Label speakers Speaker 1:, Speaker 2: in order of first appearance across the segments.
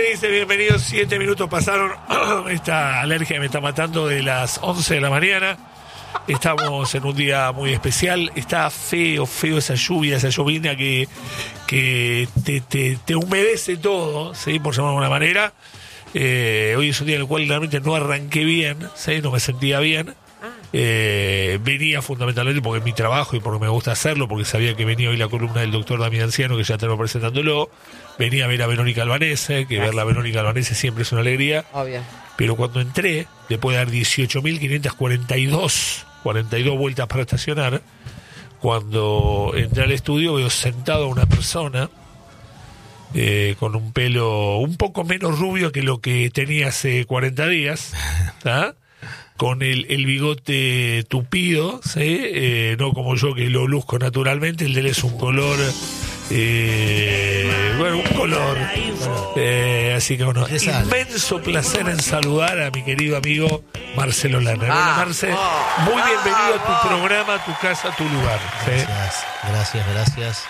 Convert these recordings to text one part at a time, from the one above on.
Speaker 1: dice bienvenidos, 7 minutos pasaron. Esta alergia me está matando de las 11 de la mañana. Estamos en un día muy especial. Está feo esa lluvia, esa llovina que te humedece todo, ¿sí? Por llamarlo de una manera. Hoy es un día en el cual realmente no arranqué bien, ¿sí? No me sentía bien. Venía fundamentalmente porque es mi trabajo y porque me gusta hacerlo, porque sabía que venía hoy la columna del doctor Damián Anciano, que ya tengo presentándolo. Venía a ver a Verónica Albanese, que verla a Verónica Albanese siempre es una alegría.
Speaker 2: Obvio.
Speaker 1: Pero cuando entré, después de dar 18.542 vueltas para estacionar, cuando entré al estudio veo sentado a una persona con un pelo un poco menos rubio que lo que tenía hace 40 días, ¿tá? Con el bigote tupido, ¿sí? No como yo que lo luzco naturalmente. El de él es un color un color así que bueno, inmenso placer en saludar a mi querido amigo Marcelo Lerner. Hola Marce, muy bienvenido a tu programa, a tu casa, a tu lugar, ¿sí?
Speaker 3: Gracias.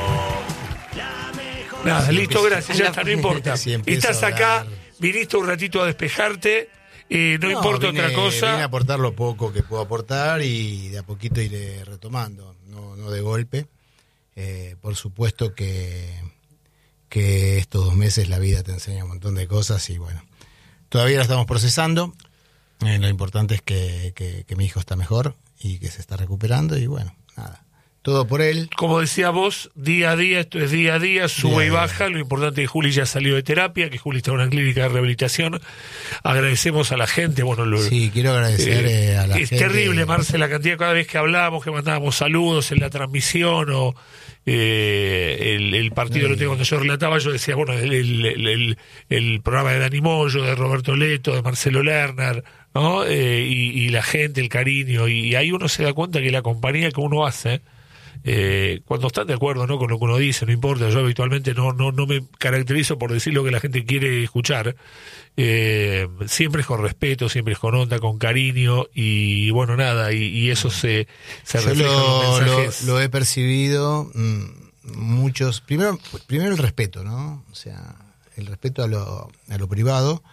Speaker 1: Nada, listo, gracias, ya está, no importa. Estás acá, viniste un ratito a despejarte. No importa otra cosa.
Speaker 3: Vine a aportar lo poco que puedo aportar y de a poquito iré retomando, no de golpe. Por supuesto que estos 2 meses la vida te enseña un montón de cosas y bueno, todavía la estamos procesando. Lo importante es que mi hijo está mejor y que se está recuperando y bueno, nada. Todo por él.
Speaker 1: Como decía vos, día a día, esto es día a día, sube y baja. Lo importante es que Juli ya salió de terapia, que Juli está en una clínica de rehabilitación. Agradecemos a la gente. Bueno,
Speaker 3: sí, quiero agradecer a la gente.
Speaker 1: Es terrible, Marce, la cantidad, cada vez que hablamos, que mandábamos saludos en la transmisión o el partido lo tengo cuando yo relataba, yo decía, bueno, el programa de Dani Moyo, de Roberto Leto, de Marcelo Lerner, ¿no? Y la gente, el cariño. Y ahí uno se da cuenta que la compañía que uno hace, cuando están de acuerdo, ¿no?, con lo que uno dice, no importa, yo habitualmente no me caracterizo por decir lo que la gente quiere escuchar, siempre es con respeto, siempre es con onda, con cariño y bueno, nada, y eso se refleja en los mensajes.
Speaker 3: Lo he percibido muchos, primero el respeto, ¿no? O sea, el respeto a lo privado.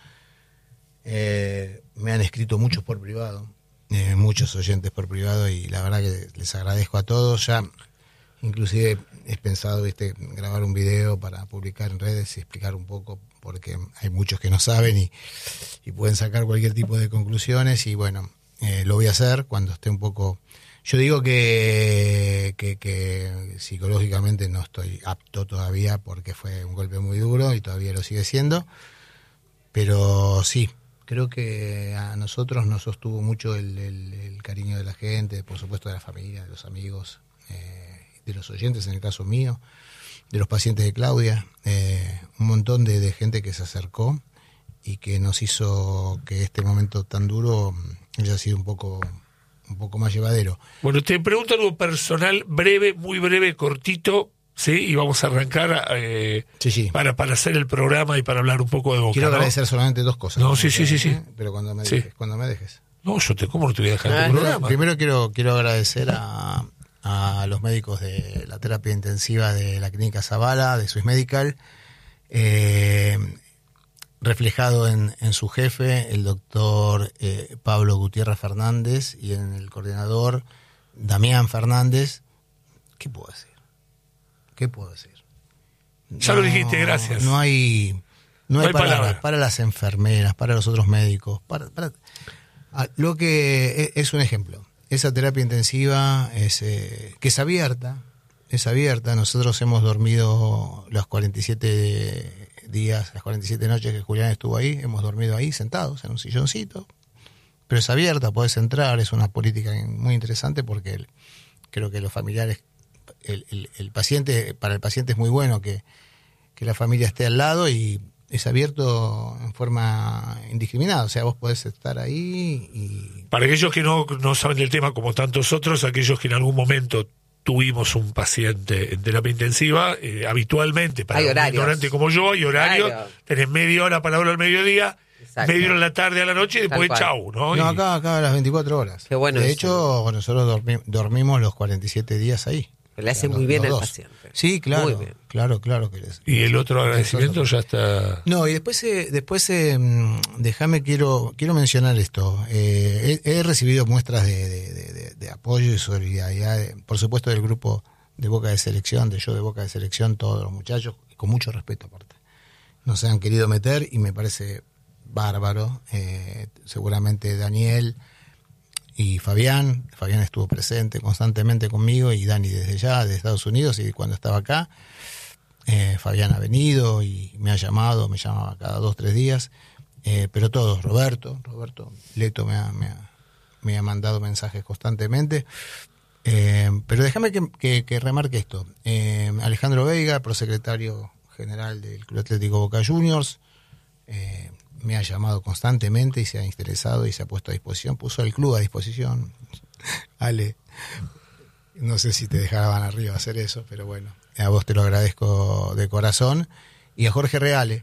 Speaker 3: Me han escrito muchos por privado, muchos oyentes por privado y la verdad que les agradezco a todos. Ya inclusive he pensado grabar un video para publicar en redes y explicar un poco, porque hay muchos que no saben y pueden sacar cualquier tipo de conclusiones y bueno, lo voy a hacer cuando esté un poco. Yo digo que psicológicamente no estoy apto todavía porque fue un golpe muy duro y todavía lo sigue siendo, pero sí, creo que a nosotros nos sostuvo mucho el cariño de la gente, por supuesto de la familia, de los amigos, de los oyentes, en el caso mío, de los pacientes de Claudia, un montón de gente que se acercó y que nos hizo que este momento tan duro haya sido un poco más llevadero.
Speaker 1: Bueno, te pregunto algo personal, breve, muy breve, cortito, ¿sí? Y vamos a arrancar
Speaker 3: sí.
Speaker 1: Para hacer el programa y para hablar un poco de Boca.
Speaker 3: Quiero agradecer solamente 2 cosas.
Speaker 1: No, sí.
Speaker 3: Pero cuando me dejes.
Speaker 1: No, ¿cómo no te voy a dejar tu programa?
Speaker 3: Primero quiero agradecer a los médicos de la terapia intensiva de la Clínica Zavala, de Swiss Medical, reflejado en su jefe, el doctor Pablo Gutiérrez Fernández, y en el coordinador Damián Fernández. ¿Qué puedo decir?
Speaker 1: Ya lo dijiste, gracias.
Speaker 3: No hay palabras para las enfermeras, para los otros médicos, para lo que es un ejemplo. Esa terapia intensiva que es abierta. Nosotros hemos dormido los 47 días, las 47 noches que Julián estuvo ahí, hemos dormido ahí sentados en un silloncito, pero es abierta, podés entrar, es una política muy interesante porque creo que los familiares, el paciente, para el paciente es muy bueno que la familia esté al lado y es abierto en forma indiscriminada, o sea, vos podés estar ahí y...
Speaker 1: Para aquellos que no saben del tema, como tantos otros, aquellos que en algún momento tuvimos un paciente en terapia intensiva, habitualmente, para un ignorante como yo, hay horarios, tenés media hora para hablar al mediodía, media hora a la tarde, a la noche y después chau, ¿no?
Speaker 3: No, acá a las 24 horas.
Speaker 2: Qué bueno.
Speaker 3: De hecho, nosotros dormimos los 47 días ahí.
Speaker 2: Que le hace muy bien al paciente.
Speaker 3: Sí, claro.
Speaker 2: Muy bien.
Speaker 3: Claro que les.
Speaker 1: Y el otro agradecimiento ya está.
Speaker 3: No, y después quiero mencionar esto. He recibido muestras de apoyo y solidaridad, por supuesto, del grupo de Boca de Selección, de Yo de Boca de Selección, todos los muchachos, con mucho respeto aparte. Nos han querido meter y me parece bárbaro. Seguramente Daniel y Fabián estuvo presente constantemente conmigo, y Dani desde de Estados Unidos, y cuando estaba acá, Fabián ha venido y me llamaba cada 2-3 días, pero todos, Roberto Leto me ha mandado mensajes constantemente, pero déjame que remarque esto. Alejandro Veiga, prosecretario general del Club Atlético Boca Juniors, me ha llamado constantemente y se ha interesado y se ha puesto a disposición, puso el club a disposición. Ale, no sé si te dejaban arriba hacer eso, pero bueno, a vos te lo agradezco de corazón. Y a Jorge Reale,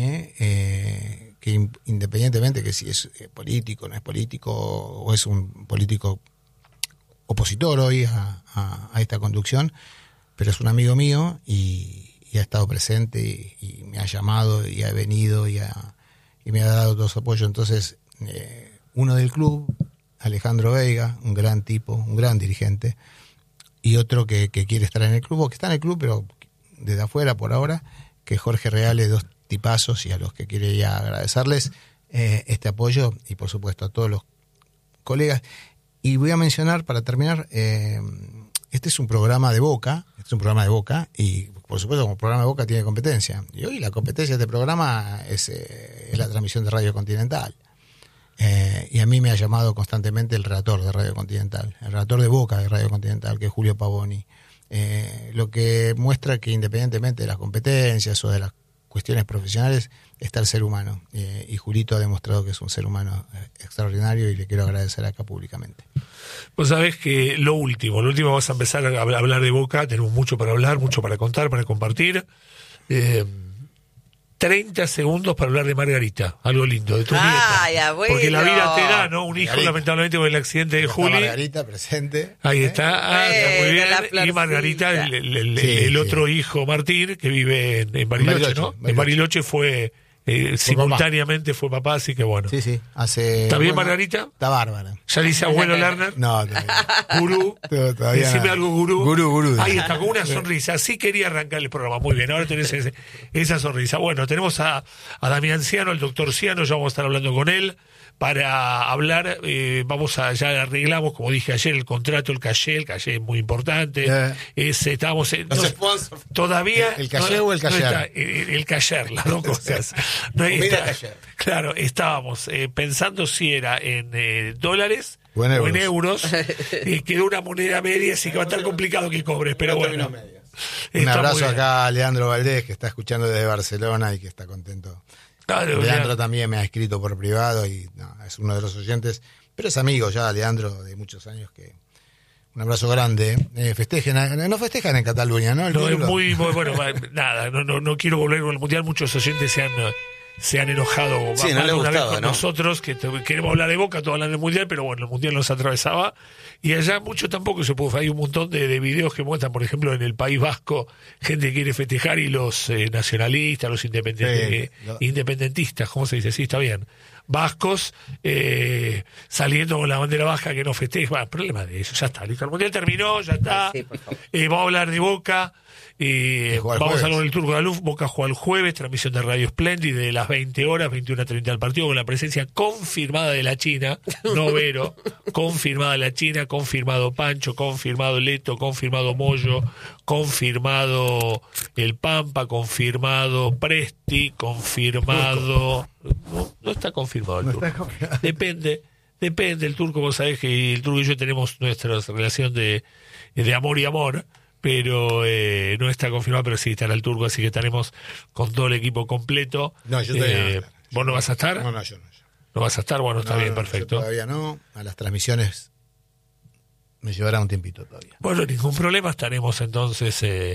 Speaker 3: que independientemente que si es político, no es político, o es un político opositor hoy a esta conducción, pero es un amigo mío y ha estado presente y me ha llamado y ha venido y me ha dado todo su apoyo. Entonces, uno del club, Alejandro Veiga, un gran tipo, un gran dirigente, y otro que quiere estar en el club, o que está en el club, pero desde afuera por ahora, que Jorge Reale, dos tipazos, y a los que quiero ya agradecerles este apoyo, y por supuesto a todos los colegas. Y voy a mencionar, para terminar, este es un programa de Boca, y por supuesto como programa de Boca tiene competencia, y hoy la competencia de este programa es la transmisión de Radio Continental, y a mí me ha llamado constantemente el relator de Radio Continental, el relator de Boca de Radio Continental, que es Julio Pavoni, lo que muestra que independientemente de las competencias o de las cuestiones profesionales está el ser humano, y Julito ha demostrado que es un ser humano extraordinario, y le quiero agradecer acá públicamente.
Speaker 1: Vos sabés que lo último vamos a empezar a hablar de Boca, tenemos mucho para hablar, mucho para contar, para compartir. 30 segundos para hablar de Margarita, algo lindo, de tu nieta.
Speaker 2: Ya, bueno.
Speaker 1: Porque la vida te da, ¿no? Un
Speaker 3: Margarita.
Speaker 1: hijo, lamentablemente, con el accidente de Juli.
Speaker 3: Margarita presente.
Speaker 1: Ahí está, está muy bien. Y Margarita, el otro hijo, Martín, que vive en Bariloche, ¿no? En Bariloche fue... simultáneamente fue papá, así que bueno.
Speaker 3: Sí,
Speaker 1: ¿Está bien, Margarita?
Speaker 3: Está bárbara.
Speaker 1: ¿Ya dice abuelo Lerner?
Speaker 3: No,
Speaker 1: Gurú.
Speaker 3: Todavía
Speaker 1: Decime
Speaker 3: no.
Speaker 1: algo, gurú.
Speaker 3: Gurú.
Speaker 1: Ahí está, con una sonrisa. Así quería arrancar el programa. Muy bien, ahora tenés esa sonrisa. Bueno, tenemos a Damián Ciano, el doctor Ciano, ya vamos a estar hablando con él para hablar. Ya arreglamos, como dije ayer, el contrato, el caché es muy importante. Estábamos todavía.
Speaker 3: ¿El caché o el cayer?
Speaker 1: El cayer, las dos cosas. Claro, estábamos pensando si era en dólares o en euros. Quedó una moneda media, así que va a estar complicado que cobres, pero bueno.
Speaker 3: Un abrazo acá a Leandro Valdés, que está escuchando desde Barcelona y que está contento.
Speaker 1: Claro,
Speaker 3: Leandro también me ha escrito por privado y es uno de los oyentes, pero es amigo ya, Leandro, de muchos años. Que un abrazo grande. No festejan en Cataluña, ¿no?
Speaker 1: No, es muy bueno. Nada, no quiero volver con el Mundial. Muchos oyentes se han enojado
Speaker 4: sí, no
Speaker 1: una vez con
Speaker 4: ¿no?
Speaker 1: nosotros, que queremos hablar de Boca, todos hablan del Mundial, pero bueno, el Mundial nos atravesaba, y allá mucho tampoco se pudo. Hay un montón de videos que muestran, por ejemplo, en el País Vasco, gente que quiere festejar, y los nacionalistas, los independentistas, ¿cómo se dice? Sí, está bien. Vascos saliendo con la bandera vasca, que no festeja. Bueno, problema de eso, ya está, listo. El Mundial terminó, ya está.
Speaker 2: Sí, por favor.
Speaker 1: Vamos a hablar de Boca. Vamos a hablar del Turco de la Luz. Boca juega el jueves, transmisión de Radio Splendid de las 20 horas, 21:30 del partido, con la presencia confirmada de la China, no Vero, confirmada la China, confirmado Pancho, confirmado Leto, confirmado Moyo, confirmado el Pampa, confirmado Presti, confirmado... No está confirmado el Turco. Depende, el Turco, vos sabés que el Turco y yo tenemos nuestra relación de amor y amor, pero no está confirmado, pero sí estará el Turco, así que estaremos con todo el equipo completo.
Speaker 3: No, yo todavía no.
Speaker 1: ¿Vos no vas a estar?
Speaker 3: No, yo no.
Speaker 1: ¿No vas a estar? Bueno, está bien, perfecto.
Speaker 3: Yo todavía no, a las transmisiones me llevará un tiempito todavía.
Speaker 1: Bueno, ningún problema, estaremos entonces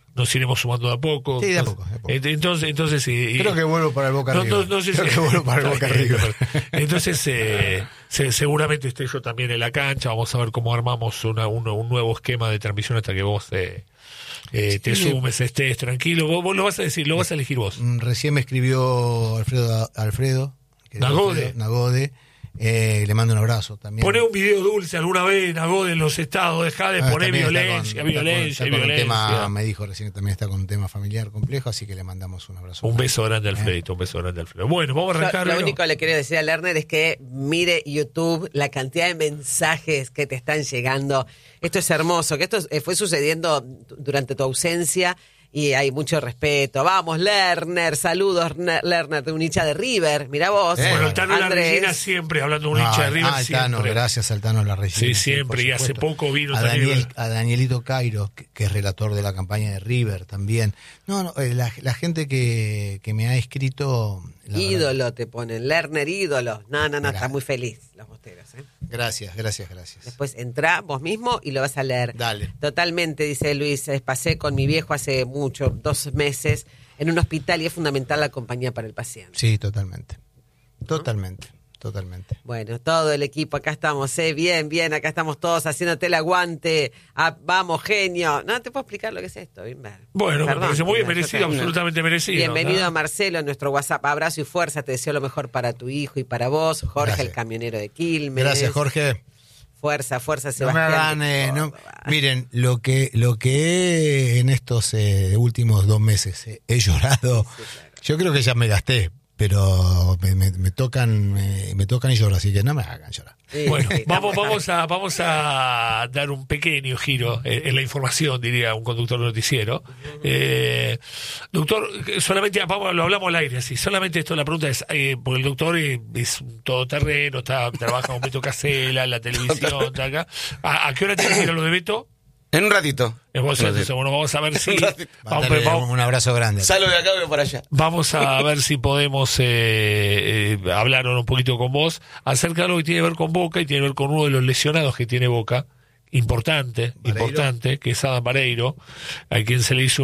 Speaker 1: nos iremos sumando de a poco.
Speaker 3: Sí, de a poco.
Speaker 1: Entonces
Speaker 3: creo que vuelvo para el Boca River.
Speaker 1: No sé
Speaker 3: creo
Speaker 1: si
Speaker 3: que vuelvo para el Boca River.
Speaker 1: Entonces, seguramente esté yo también en la cancha. Vamos a ver cómo armamos un nuevo esquema de transmisión hasta que vos te sumes, estés tranquilo. Vos lo vas a decir, lo vas a elegir vos.
Speaker 3: Recién me escribió Alfredo Nagode. Le mando un abrazo también.
Speaker 1: Poné un video dulce alguna vez, Nagode, en los estados, dejá de poner violencia.
Speaker 3: Me dijo recién que también está con un tema familiar complejo, así que le mandamos un abrazo.
Speaker 1: Un beso grande al Alfredito, un beso grande al Alfredo. Bueno, vamos a arrancar.
Speaker 2: Lo único que le quiero decir a Lerner es que mire YouTube, la cantidad de mensajes que te están llegando. Esto es hermoso, que esto fue sucediendo durante tu ausencia. Y hay mucho respeto. Vamos, Lerner, saludos, Lerner, de un hincha de River. Mirá vos.
Speaker 1: Bueno, el Tano La Regina siempre, hablando de un hincha de River, siempre.
Speaker 3: Tano, gracias al Tano La Regina.
Speaker 1: Sí, siempre, y hace poco vino
Speaker 3: a Danielito Cairo, que es relator de la campaña de River también. La gente que me ha escrito...
Speaker 2: Ídolo te ponen, Lerner ídolo. No, está muy feliz los bosteros.
Speaker 3: Gracias.
Speaker 2: Después entrá vos mismo y lo vas a leer.
Speaker 3: Dale.
Speaker 2: Totalmente, dice Luis, pasé con mi viejo hace 2 meses en un hospital y es fundamental la compañía para el paciente.
Speaker 3: Sí, totalmente.
Speaker 2: Bueno, todo el equipo, acá estamos, bien, acá estamos todos haciéndote el aguante. Vamos, genio. No te puedo explicar lo que es esto, Bimber.
Speaker 1: Bueno, me parece muy merecido, absolutamente merecido.
Speaker 2: Bienvenido a Marcelo en nuestro WhatsApp. Abrazo y fuerza, te deseo lo mejor para tu hijo y para vos. Jorge, gracias. El camionero de Quilmes.
Speaker 3: Gracias, Jorge.
Speaker 2: Fuerza, Sebastián.
Speaker 3: Miren, lo que en estos últimos 2 meses he llorado, sí, claro. Yo creo que ya me gasté. Pero me tocan y lloro, así que no me hagan llorar.
Speaker 1: Bueno, vamos a dar un pequeño giro en la información, diría un conductor de noticiero. Doctor, solamente lo hablamos al aire, así. Solamente esto, la pregunta es, porque el doctor es un todoterreno, trabaja con Beto Casella, en la televisión, está acá. ¿A qué hora tiene que ir a lo de Beto?
Speaker 4: En un ratito.
Speaker 1: Bueno, vamos a ver si...
Speaker 3: un abrazo grande.
Speaker 4: Salgo de acá y voy para allá.
Speaker 1: Vamos a ver si podemos hablar un poquito con vos acerca de algo que tiene que ver con Boca y tiene que ver con uno de los lesionados que tiene Boca. Importante, que es Adam Vareiro, a quien se le hizo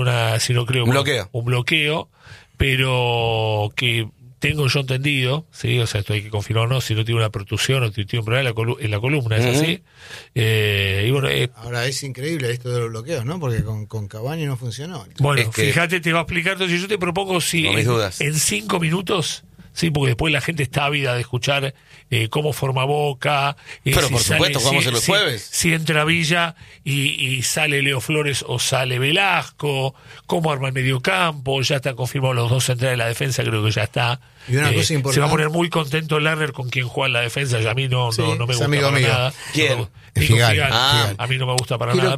Speaker 1: un bloqueo, pero que... Tengo yo entendido, sí, o sea, esto hay que confirmarlo, si no tiene una protusión o tiene un problema en la columna, ¿es así? Y bueno,
Speaker 3: ahora es increíble esto de los bloqueos, ¿no? Porque con Cavani no funcionó.
Speaker 1: Bueno, fíjate, te va a explicar. Entonces yo te propongo si en 5 minutos, sí, porque después la gente está ávida de escuchar cómo forma Boca.
Speaker 4: Pero por supuesto, jugamos el jueves.
Speaker 1: Si entra Villa y sale Leo Flores o sale Velasco, cómo arma el mediocampo, ya están confirmados los 2 centrales de la defensa, creo que ya está.
Speaker 3: Y una cosa importante.
Speaker 1: Se va a poner muy contento Lerner con quien juega en la defensa, y a mí no me gusta para nada.
Speaker 4: ¿Quién?
Speaker 1: Figal. A mí no me gusta para nada.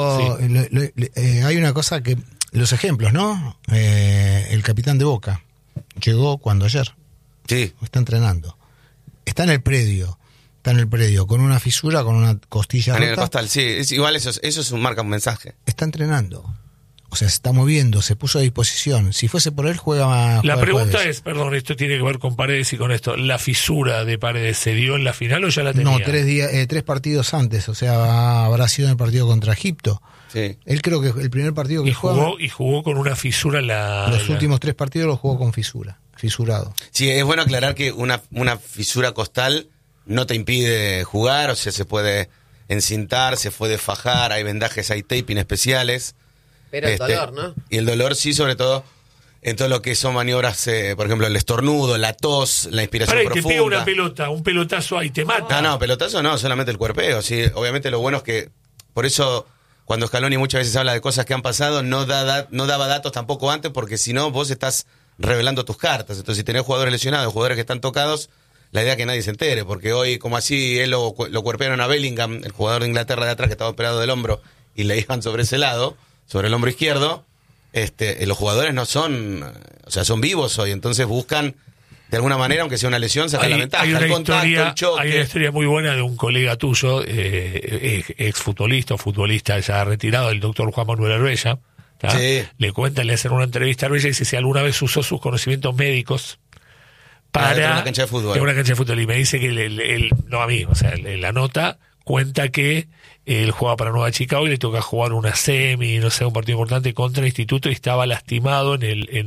Speaker 3: Hay una cosa que, los ejemplos, ¿no? El capitán de Boca llegó ayer.
Speaker 4: Sí.
Speaker 3: Está entrenando. Está en el predio, con una fisura, con una costilla rota.
Speaker 4: En el costal, sí. Igual eso marca un mensaje.
Speaker 3: Está entrenando. O sea, se está moviendo, se puso a disposición. Si fuese por él, juega
Speaker 1: La pregunta es, perdón, esto tiene que ver con Paredes y con esto. ¿La fisura de Paredes se dio en la final o ya la tenía?
Speaker 3: No, 3 partidos antes. O sea, habrá sido en el partido contra Egipto.
Speaker 4: Sí.
Speaker 3: Él creo que el primer partido que
Speaker 1: jugó con una fisura
Speaker 3: los últimos 3 partidos los jugó con fisurado.
Speaker 4: Sí, es bueno aclarar que una fisura costal no te impide jugar, o sea, se puede encintar, se puede fajar, hay vendajes, hay taping especiales.
Speaker 2: Pero el dolor, ¿no?
Speaker 4: Y el dolor sí, sobre todo en todo lo que son maniobras, por ejemplo, el estornudo, la tos, la inspiración profunda.
Speaker 1: Te pega una pelota, un pelotazo ahí, te mata.
Speaker 4: No, pelotazo no, solamente el cuerpeo. Sí, obviamente lo bueno es que, por eso, cuando Scaloni muchas veces habla de cosas que han pasado, no daba datos tampoco antes, porque si no, vos estás revelando tus cartas. Entonces, si tenés jugadores lesionados, jugadores que están tocados, la idea es que nadie se entere, porque hoy, como así, él lo cuerpearon a Bellingham, el jugador de Inglaterra de atrás que estaba operado del hombro, y le iban sobre ese lado, sobre el hombro izquierdo. Los jugadores no son, o sea, son vivos hoy, entonces buscan de alguna manera, aunque sea una lesión, sacar la ventaja.
Speaker 1: Hay una historia muy buena de un colega tuyo, exfutbolista o futbolista ya retirado, el doctor Juan Manuel Arbella.
Speaker 4: Sí.
Speaker 1: Le hacen una entrevista a Arbella y dice si alguna vez usó sus conocimientos médicos para
Speaker 4: una cancha de fútbol.
Speaker 1: En una cancha de fútbol, y me dice que él no a mí, o sea, la nota cuenta que él jugaba para Nueva Chicago y le toca jugar una semi, no sé, un partido importante contra Instituto, y estaba lastimado en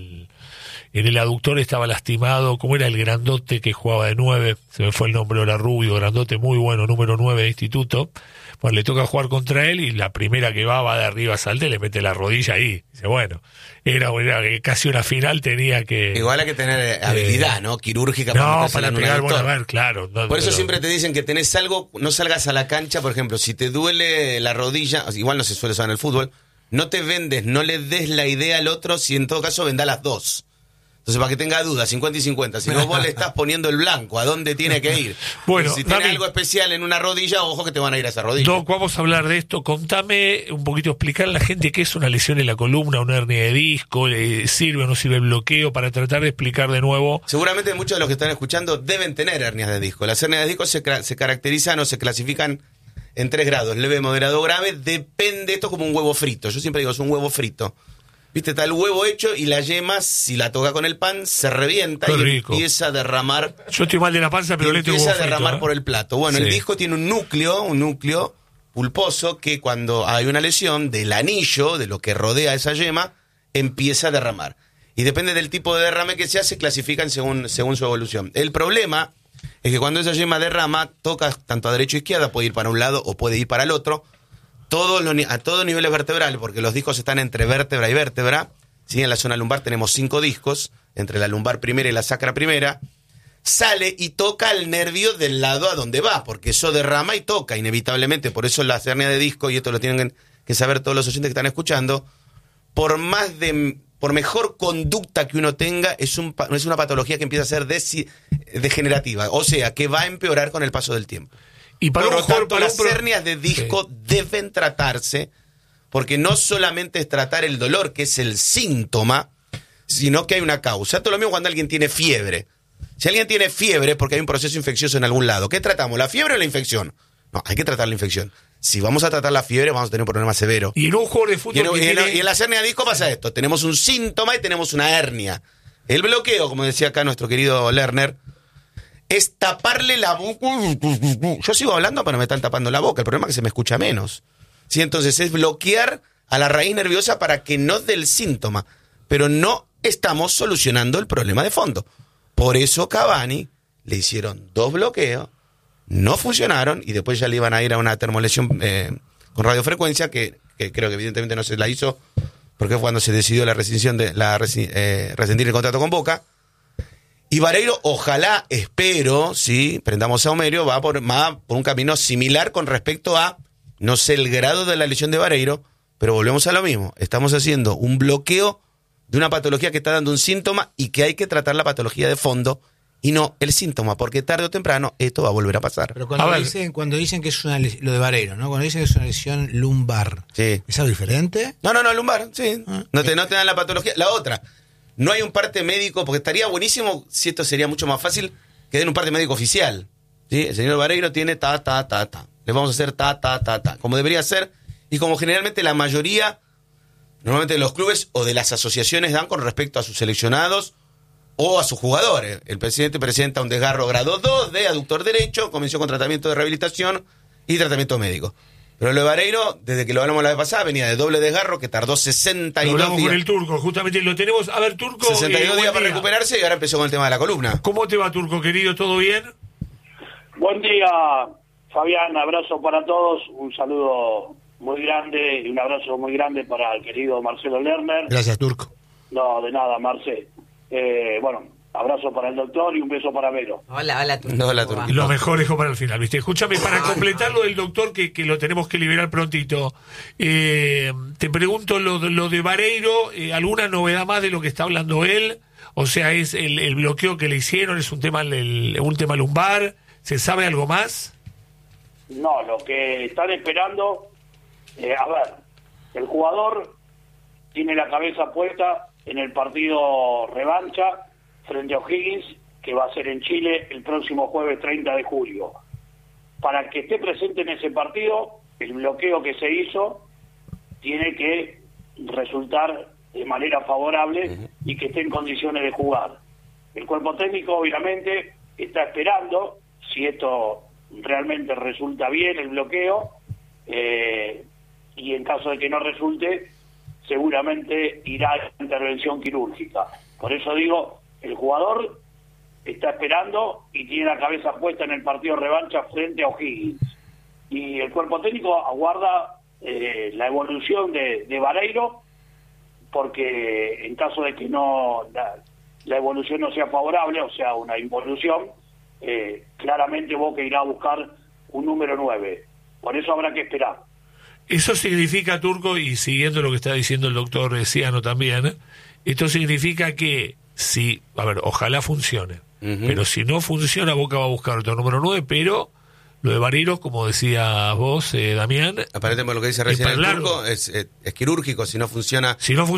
Speaker 1: el aductor, estaba lastimado. ¿Cómo era el grandote que jugaba de 9? Se me fue el nombre, era rubio, grandote, muy bueno, número 9 de Instituto. Bueno, le toca jugar contra él y la primera que va de arriba, salta y le mete la rodilla ahí. Dice, bueno, era casi una final, tenía que...
Speaker 4: Igual hay que tener habilidad, ¿no? Quirúrgica.
Speaker 1: No, para pegar, bueno, a ver, claro. No,
Speaker 4: por eso siempre te dicen que tenés algo, no salgas a la cancha, por ejemplo, si te duele la rodilla, igual no se suele usar en el fútbol, no te vendes, no le des la idea al otro, si en todo caso vendá las dos. Entonces, para que tenga dudas, 50 y 50. Si no, vos le estás poniendo el blanco, ¿a dónde tiene que ir?
Speaker 1: Bueno,
Speaker 4: si tiene algo especial en una rodilla, ojo que te van a ir a esa rodilla.
Speaker 1: Doc, vamos a hablar de esto. Contame un poquito, explicar a la gente qué es una lesión en la columna, una hernia de disco, sirve o no sirve el bloqueo, para tratar de explicar de nuevo.
Speaker 4: Seguramente muchos de los que están escuchando deben tener hernias de disco. Las hernias de disco se caracterizan o se clasifican en 3 grados, leve, moderado, grave. Depende, esto es como un huevo frito. Yo siempre digo, es un huevo frito. Viste, está el huevo hecho y la yema, si la toca con el pan, se revienta.
Speaker 1: Qué
Speaker 4: y
Speaker 1: rico.
Speaker 4: Empieza a derramar.
Speaker 1: Yo estoy mal de la panza, pero le tengo
Speaker 4: empieza a derramar por el plato. Bueno,
Speaker 1: sí.
Speaker 4: El disco tiene un núcleo pulposo que cuando hay una lesión del anillo, de lo que rodea esa yema, empieza a derramar. Y depende del tipo de derrame que sea, se clasifican según su evolución. El problema es que cuando esa yema derrama, toca tanto a derecha o izquierda, puede ir para un lado o puede ir para el otro. A todos niveles vertebrales, porque los discos están entre vértebra y vértebra. ¿Sí? En la zona lumbar tenemos 5 discos, entre la lumbar primera y la sacra primera. Sale y toca el nervio del lado a donde va, porque eso derrama y toca inevitablemente. Por eso la hernia de disco, y esto lo tienen que saber todos los oyentes que están escuchando, por mejor conducta que uno tenga, es una patología que empieza a ser degenerativa, o sea, que va a empeorar con el paso del tiempo.
Speaker 1: Y para
Speaker 4: por lo tanto,
Speaker 1: para
Speaker 4: las hernias de disco deben tratarse, porque no solamente es tratar el dolor, que es el síntoma, sino que hay una causa. Esto es lo mismo cuando alguien tiene fiebre. Si alguien tiene fiebre es porque hay un proceso infeccioso en algún lado. ¿Qué tratamos, la fiebre o la infección? No, hay que tratar la infección. Si vamos a tratar la fiebre, vamos a tener un problema severo.
Speaker 1: Y en un juego de fútbol
Speaker 4: y en las hernias de disco pasa esto. Tenemos un síntoma y tenemos una hernia. El bloqueo, como decía acá nuestro querido Lerner, es taparle la boca. Yo sigo hablando, pero me están tapando la boca. El problema es que se me escucha menos. ¿Sí? Entonces es bloquear a la raíz nerviosa para que no dé el síntoma. Pero no estamos solucionando el problema de fondo. Por eso Cavani le hicieron 2 bloqueos, no funcionaron, y después ya le iban a ir a una termolesión con radiofrecuencia, que creo que evidentemente no se la hizo, porque fue cuando se decidió la rescinsión rescindir el contrato con Boca. Y Vareiro, ojalá, espero, sí, prendamos a Homerio, va por un camino similar con respecto a, no sé el grado de la lesión de Vareiro, pero volvemos a lo mismo. Estamos haciendo un bloqueo de una patología que está dando un síntoma y que hay que tratar la patología de fondo y no el síntoma, porque tarde o temprano esto va a volver a pasar.
Speaker 3: Pero cuando dicen que es una lesión, lo de Vareiro, ¿no? Cuando dicen que es una lesión lumbar,
Speaker 4: sí.
Speaker 3: ¿es algo diferente?
Speaker 4: No, lumbar, sí. No te dan la patología. La otra, no hay un parte médico, porque estaría buenísimo si esto sería mucho más fácil que den un parte médico oficial. ¿Sí? El señor Vareiro tiene ta. Le vamos a hacer ta. Como debería ser y como generalmente la mayoría, normalmente de los clubes o de las asociaciones dan con respecto a sus seleccionados o a sus jugadores. El presidente presenta un desgarro grado 2 de aductor derecho, comenzó con tratamiento de rehabilitación y tratamiento médico. Pero lo de Vareiro, desde que lo hablamos la vez pasada, venía de doble desgarro que tardó 62 días.
Speaker 1: Hablamos con el Turco, justamente lo tenemos. A ver, Turco.
Speaker 4: 62 días para recuperarse y ahora empezó con el tema de la columna.
Speaker 1: ¿Cómo te va, Turco, querido? ¿Todo bien?
Speaker 5: Buen día, Fabián. Abrazo para todos. Un saludo muy grande y un abrazo muy grande para el querido Marcelo Lerner.
Speaker 3: Gracias, Turco.
Speaker 5: No, de nada, Marce. Bueno, abrazo para el doctor y un beso para Vero.
Speaker 2: Hola, Turco.
Speaker 4: Hola, Turco.
Speaker 1: Y lo mejor dejo para el final, ¿viste? Escúchame, para completar lo del doctor, que lo tenemos que liberar prontito, te pregunto lo de Vareiro, ¿alguna novedad más de lo que está hablando él? O sea, ¿es el bloqueo que le hicieron? ¿Es un tema lumbar? ¿Se sabe algo más?
Speaker 5: No, lo que están esperando, el jugador tiene la cabeza puesta en el partido revancha frente a O'Higgins, que va a ser en Chile el próximo jueves 30 de julio. Para que esté presente en ese partido, el bloqueo que se hizo tiene que resultar de manera favorable y que esté en condiciones de jugar. El cuerpo técnico, obviamente, está esperando, si esto realmente resulta bien el bloqueo, y en caso de que no resulte, seguramente irá a la intervención quirúrgica. Por eso digo, el jugador está esperando y tiene la cabeza puesta en el partido revancha frente a O'Higgins. Y el cuerpo técnico aguarda la evolución de Vareiro, porque en caso de que no la evolución no sea favorable, o sea, una involución, claramente Boca irá a buscar un número 9. Por eso habrá que esperar.
Speaker 1: Eso significa, Turco, y siguiendo lo que está diciendo el doctor Ciano también, esto significa que si, ojalá funcione, pero si no funciona, Boca va a buscar otro número 9, pero lo de Vareiro, como decías vos, Damián,
Speaker 4: aparentemente lo que dice recién el Turco es quirúrgico. Si no funciona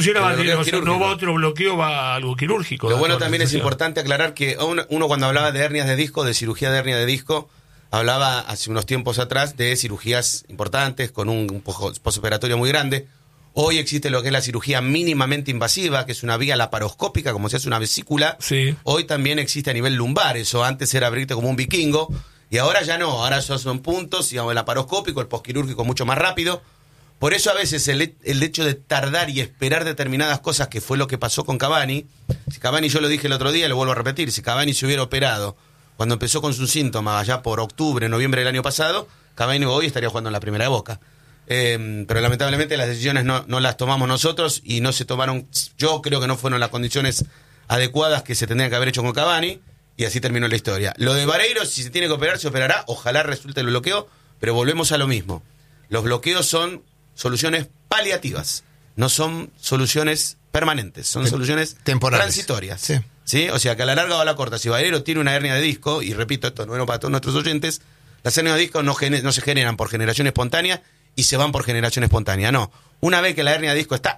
Speaker 1: no va a otro bloqueo, va a algo quirúrgico.
Speaker 4: Lo bueno también es importante aclarar que uno cuando hablaba de hernias de disco, de cirugía de hernia de disco, hablaba hace unos tiempos atrás de cirugías importantes con un postoperatorio muy grande. Hoy existe lo que es la cirugía mínimamente invasiva, que es una vía laparoscópica, como si hace una vesícula.
Speaker 1: Sí.
Speaker 4: Hoy también existe a nivel lumbar. Eso antes era abrirte como un vikingo. Y ahora ya no. Ahora esos son puntos, y el laparoscópico, el posquirúrgico mucho más rápido. Por eso a veces el hecho de tardar y esperar determinadas cosas, que fue lo que pasó con Cavani. Si Cavani, yo lo dije el otro día, lo vuelvo a repetir, si Cavani se hubiera operado cuando empezó con sus síntomas allá por octubre, noviembre del año pasado, Cavani hoy estaría jugando en la primera de Boca. Pero lamentablemente las decisiones no las tomamos nosotros y no se tomaron, yo creo que no fueron las condiciones adecuadas que se tendrían que haber hecho con Cavani, y así terminó la historia. Lo de Vareiro, si se tiene que operar, se operará, ojalá resulte el bloqueo, pero volvemos a lo mismo. Los bloqueos son soluciones paliativas, no son soluciones permanentes, son soluciones
Speaker 3: temporales,
Speaker 4: transitorias.
Speaker 3: Sí.
Speaker 4: ¿Sí? O sea que a la larga o a la corta, si Vareiro tiene una hernia de disco, y repito, esto es bueno para todos nuestros oyentes, las hernias de disco no se generan por generación espontánea y se van por generación espontánea, no. Una vez que la hernia de disco está.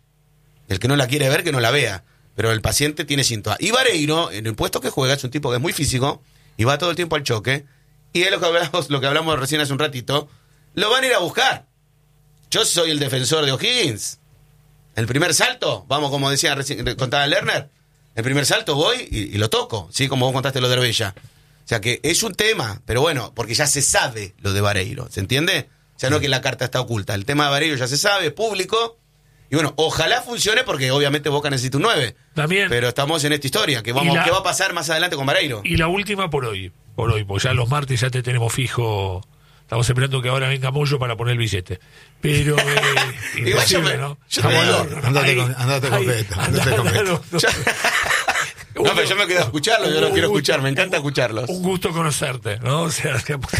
Speaker 4: El que no la quiere ver, que no la vea, pero el paciente tiene síntomas. Y Vareiro, en el puesto que juega, es un tipo que es muy físico y va todo el tiempo al choque, y es lo que hablamos recién hace un ratito, lo van a ir a buscar. Yo soy el defensor de O'Higgins. El primer salto, vamos, como decía recién, contaba Lerner, el primer salto voy y lo toco, ¿sí? Como vos contaste lo de Herbella. O sea que es un tema, pero bueno, porque ya se sabe lo de Vareiro, ¿se entiende? O sea, no es que la carta está oculta. El tema de Vareiro ya se sabe, es público. Y bueno, ojalá funcione, porque obviamente Boca necesita un 9.
Speaker 1: También.
Speaker 4: Pero estamos en esta historia, ¿qué va a pasar más adelante con Vareiro?
Speaker 1: Y la última por hoy, porque ya los martes ya te tenemos fijo. Estamos esperando que ahora venga Moyo para poner el billete. Pero imposible, ¿no?
Speaker 3: Andate con Beto.
Speaker 4: No, pero yo me quedo a escucharlo, yo no quiero escuchar, me encanta escucharlos.
Speaker 1: Un gusto conocerte, ¿no? O sea,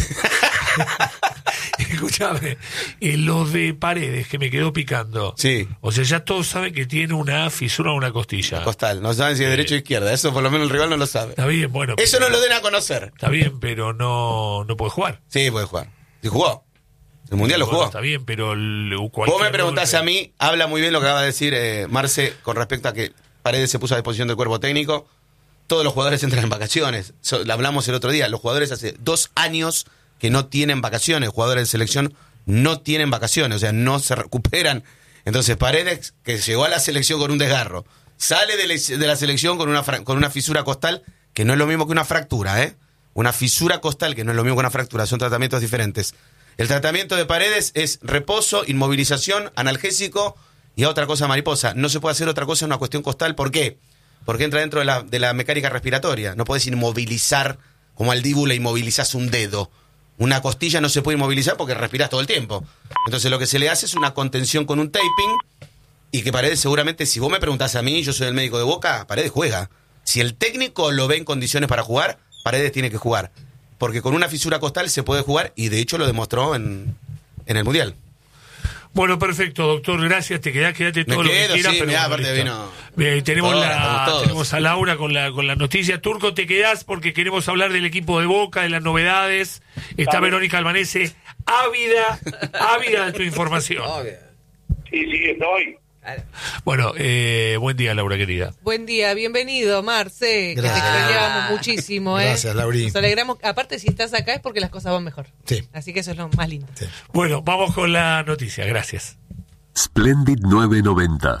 Speaker 1: escúchame, lo de Paredes, que me quedó picando.
Speaker 4: Sí.
Speaker 1: O sea, ya todos saben que tiene una fisura en una costilla.
Speaker 4: Costal, no saben si es derecha o izquierda, eso por lo menos el rival no lo sabe.
Speaker 1: Está bien, bueno.
Speaker 4: Eso no lo den a conocer.
Speaker 1: Está bien, pero no puede jugar.
Speaker 4: Sí, puede jugar. Sí jugó. El Mundial lo jugó.
Speaker 1: Está bien, pero
Speaker 4: vos me preguntás a mí, habla muy bien lo que acaba de decir Marce con respecto a que Paredes se puso a disposición del cuerpo técnico. Todos los jugadores entran en vacaciones. Hablamos el otro día, los jugadores hace 2 años que no tienen vacaciones. Jugadores de selección no tienen vacaciones, o sea, no se recuperan. Entonces Paredes, que llegó a la selección con un desgarro, sale de la selección con una fisura costal, que no es lo mismo que una fractura, ¿eh? Una fisura costal, que no es lo mismo que una fractura, son tratamientos diferentes. El tratamiento de Paredes es reposo, inmovilización, analgésico y a otra cosa mariposa. No se puede hacer otra cosa en una cuestión costal. ¿Por qué? Porque entra dentro de la mecánica respiratoria. No podés inmovilizar, como al Dibu le inmovilizás un dedo. Una costilla no se puede inmovilizar porque respirás todo el tiempo. Entonces lo que se le hace es una contención con un taping, y que Paredes seguramente, si vos me preguntás a mí, yo soy el médico de Boca, Paredes juega. Si el técnico lo ve en condiciones para jugar, Paredes tiene que jugar. Porque con una fisura costal se puede jugar, y de hecho lo demostró en el Mundial.
Speaker 1: Bueno, perfecto, doctor, gracias. Quédate todo lo que quieras.
Speaker 4: Sí,
Speaker 1: pero
Speaker 4: aparte vino.
Speaker 1: Tenemos a Laura con la noticia. Turco, te quedás porque queremos hablar del equipo de Boca, de las novedades. Está Verónica Albanese, ávida de tu información.
Speaker 5: Sí, estoy.
Speaker 1: Bueno, buen día, Laura, querida.
Speaker 6: Buen día, bienvenido, Marce.
Speaker 3: Gracias.
Speaker 6: Que te extrañábamos muchísimo,
Speaker 3: Gracias, Lauri.
Speaker 6: Nos alegramos. Aparte, si estás acá es porque las cosas van mejor.
Speaker 3: Sí.
Speaker 6: Así que eso es lo más lindo.
Speaker 3: Sí.
Speaker 1: Bueno, vamos con la noticia, gracias.
Speaker 7: Splendid 990.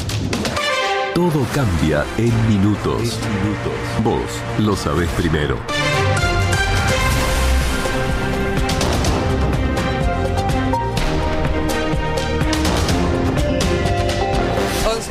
Speaker 7: Todo cambia en minutos. Vos lo sabés primero.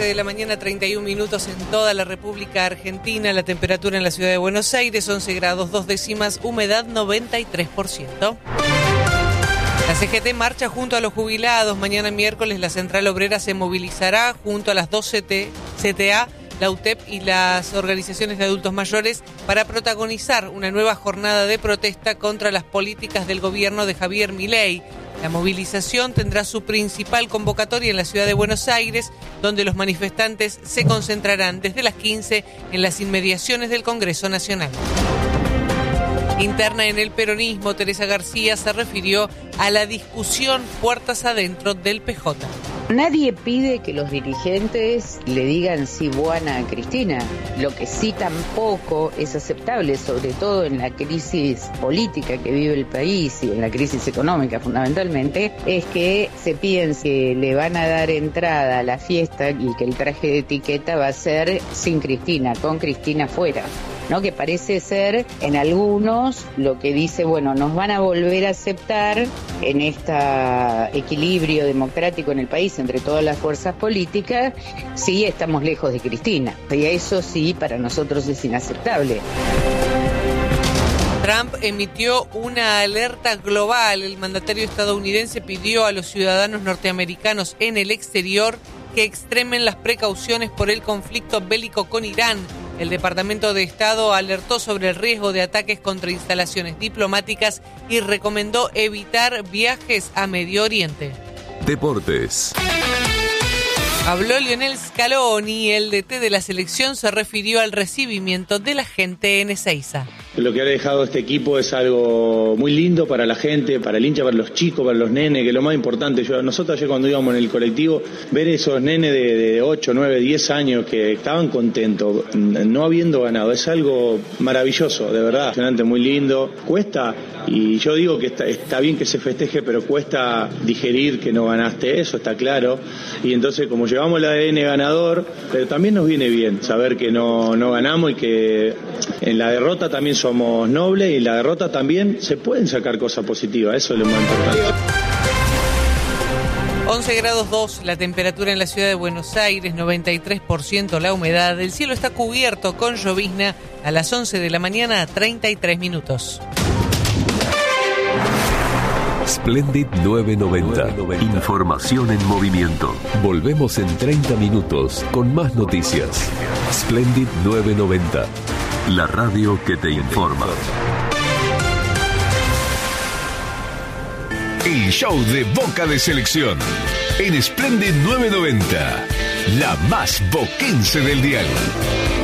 Speaker 6: de la mañana, 31 minutos en toda la República Argentina. La temperatura en la ciudad de Buenos Aires, 11 grados 2 décimas, humedad 93%. La CGT marcha junto a los jubilados. Mañana miércoles la Central Obrera se movilizará junto a las dos CTA, la UTEP y las organizaciones de adultos mayores para protagonizar una nueva jornada de protesta contra las políticas del gobierno de Javier Milei. La movilización tendrá su principal convocatoria en la ciudad de Buenos Aires, donde los manifestantes se concentrarán desde las 15 en las inmediaciones del Congreso Nacional. Interna en el peronismo, Teresa García se refirió a la discusión puertas adentro del PJ.
Speaker 8: Nadie pide que los dirigentes le digan sí buena a Cristina. Lo que sí tampoco es aceptable, sobre todo en la crisis política que vive el país y en la crisis económica fundamentalmente, es que se piense que le van a dar entrada a la fiesta y que el traje de etiqueta va a ser sin Cristina, con Cristina fuera, ¿no? Que parece ser en algunos lo que dice, bueno, nos van a volver a aceptar en este equilibrio democrático en el país entre todas las fuerzas políticas, sí estamos lejos de Cristina. Y eso sí, para nosotros es inaceptable.
Speaker 6: Trump emitió una alerta global. El mandatario estadounidense pidió a los ciudadanos norteamericanos en el exterior que extremen las precauciones por el conflicto bélico con Irán. El Departamento de Estado alertó sobre el riesgo de ataques contra instalaciones diplomáticas y recomendó evitar viajes a Medio Oriente.
Speaker 7: Deportes.
Speaker 6: Habló Lionel Scaloni, el DT de la selección se refirió al recibimiento de la gente en Ezeiza.
Speaker 9: Lo que ha dejado este equipo es algo muy lindo para la gente, para el hincha, para los chicos, para los nenes, que es lo más importante. Nosotros ayer cuando íbamos en el colectivo, ver esos nenes de 8, 9, 10 años que estaban contentos, no habiendo ganado, es algo maravilloso, de verdad, emocionante, muy lindo. Cuesta, y yo digo que está bien que se festeje, pero cuesta digerir que no ganaste, eso está claro. Y entonces, como llevamos el ADN ganador, pero también nos viene bien saber que no ganamos y que en la derrota también somos nobles y la derrota también se pueden sacar cosas positivas, eso es lo más importante.
Speaker 6: 11 grados 2 la temperatura en la ciudad de Buenos Aires, 93% la humedad, el cielo está cubierto con llovizna a las 11 de la mañana, 33 minutos.
Speaker 7: Splendid 990. Información en movimiento. Volvemos en 30 minutos con más noticias. Splendid 990. La radio que te informa.
Speaker 10: El show de Boca de Selección. En Splendid 990. La más boquense del dial.